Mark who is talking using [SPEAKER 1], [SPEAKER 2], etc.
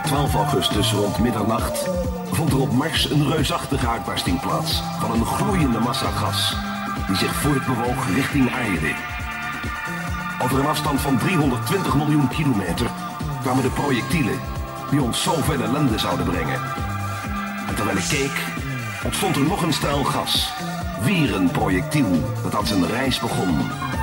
[SPEAKER 1] 12 augustus rond middernacht vond er op Mars een reusachtige uitbarsting plaats van een gloeiende massa gas die zich voortbewoog richting aarde. Over een afstand van 320 miljoen kilometer kwamen de projectielen die ons zoveel ellende zouden brengen. En terwijl ik keek, ontstond er nog een straal gas. Weer een projectiel dat aan zijn reis begon.